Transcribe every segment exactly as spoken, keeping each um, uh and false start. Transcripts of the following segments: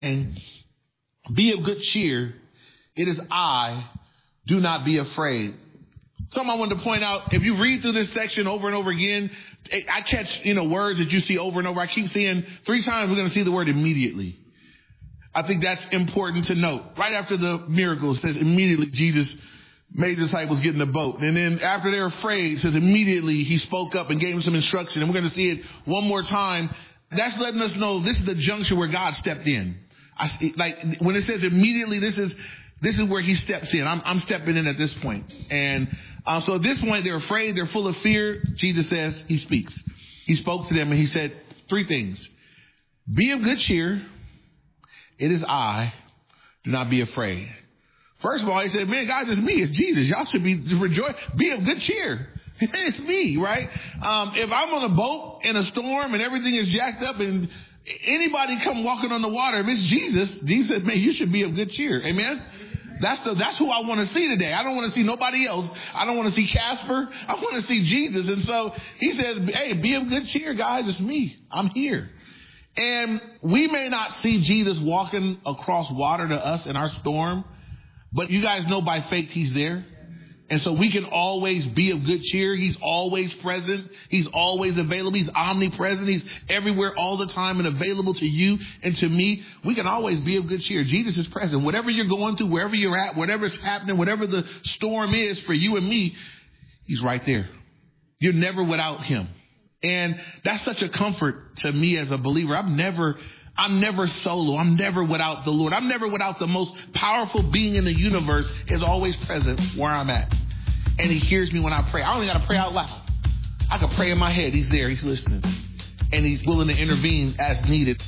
And be of good cheer. It is I. Do not be afraid. Something I wanted to point out, if you read through this section over and over again, I catch, you know, words that you see over and over. I keep seeing three times we're going to see the word immediately. I think that's important to note. Right after the miracle, it says immediately Jesus made the disciples get in the boat. And then after they're afraid, it says immediately he spoke up and gave them some instruction. And we're going to see it one more time. That's letting us know this is the juncture where God stepped in. I see, like when it says immediately, this is this is where he steps in. I'm, I'm stepping in at this point. And uh, so at this point, they're afraid. They're full of fear. Jesus says he speaks. He spoke to them and he said three things. Be of good cheer. It is I. Do not be afraid. First of all, he said, man, guys, it's me. It's Jesus. Y'all should be rejoice. Be of good cheer. It's me, right? Um, if I'm on a boat in a storm and everything is jacked up and anybody come walking on the water, if it's Jesus, Jesus said, man, you should be of good cheer. Amen? That's the, that's who I want to see today. I don't want to see nobody else. I don't want to see Casper. I want to see Jesus. And so he says, hey, be of good cheer, guys. It's me. I'm here. And we may not see Jesus walking across water to us in our storm, but you guys know by faith he's there. And so we can always be of good cheer. He's always present. He's always available. He's omnipresent. He's everywhere all the time and available to you and to me. We can always be of good cheer. Jesus is present. Whatever you're going through, wherever you're at, whatever's happening, whatever the storm is for you and me, he's right there. You're never without him. And that's such a comfort to me as a believer. I'm never I'm never solo. I'm never without the Lord. I'm never without the most powerful being in the universe is always present where I'm at. And he hears me when I pray. I only got to pray out loud. I can pray in my head. He's there. He's listening. And he's willing to intervene as needed.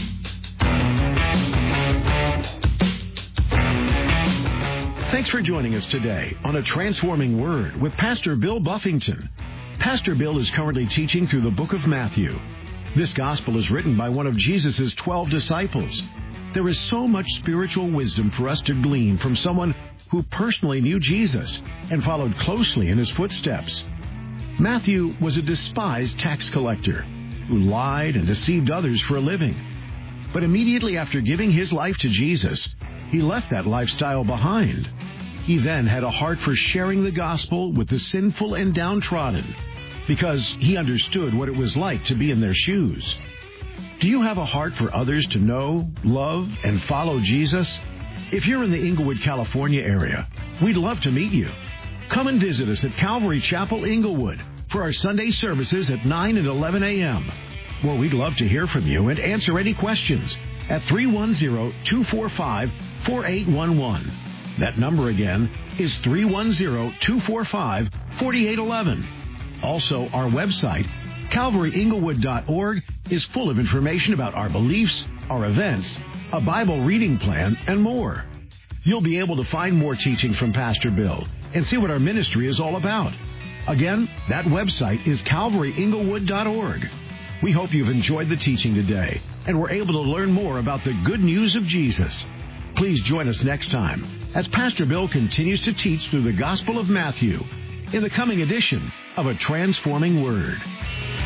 Thanks for joining us today on A Transforming Word with Pastor Bill Buffington. Pastor Bill is currently teaching through the book of Matthew. This gospel is written by one of Jesus' twelve disciples. There is so much spiritual wisdom for us to glean from someone who personally knew Jesus and followed closely in his footsteps. Matthew was a despised tax collector who lied and deceived others for a living. But immediately after giving his life to Jesus, he left that lifestyle behind. He then had a heart for sharing the gospel with the sinful and downtrodden, because he understood what it was like to be in their shoes. Do you have a heart for others to know, love, and follow Jesus? If you're in the Inglewood, California area, we'd love to meet you. Come and visit us at Calvary Chapel, Inglewood, for our Sunday services at nine and eleven a.m., where we'd love to hear from you and answer any questions at three one zero, two four five, four eight one one. That number again is three one zero, two four five, four eight one one. Also, our website, calvary inglewood dot org, is full of information about our beliefs, our events, a Bible reading plan, and more. You'll be able to find more teaching from Pastor Bill and see what our ministry is all about. Again, that website is calvary inglewood dot org. We hope you've enjoyed the teaching today and were able to learn more about the good news of Jesus. Please join us next time as Pastor Bill continues to teach through the Gospel of Matthew in the coming edition of A Transforming Word.